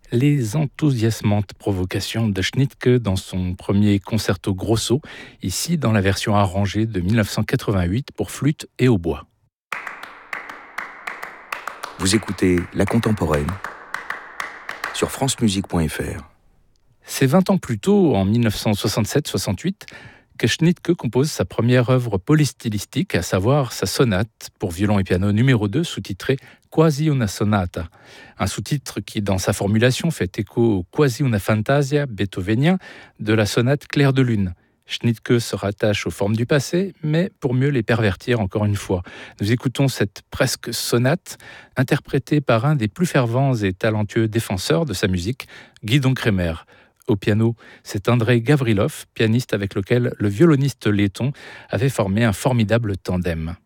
Les enthousiasmantes provocations de Schnittke dans son premier concerto grosso, ici dans la version arrangée de 1988 pour flûte et hautbois. Vous écoutez La Contemporaine sur francemusique.fr. C'est 20 ans plus tôt, en 1967-68, que Schnittke compose sa première œuvre polystylistique, à savoir sa sonate pour violon et piano numéro 2, sous-titrée Quasi una sonata, un sous-titre qui, dans sa formulation, fait écho au Quasi una fantasia beethovenien de la sonate Clair de lune. Schnittke se rattache aux formes du passé, mais pour mieux les pervertir encore une fois. Nous écoutons cette presque sonate, interprétée par un des plus fervents et talentueux défenseurs de sa musique, Guidon Kremer. Au piano, c'est Andrei Gavrilov, pianiste avec lequel le violoniste letton avait formé un formidable tandem.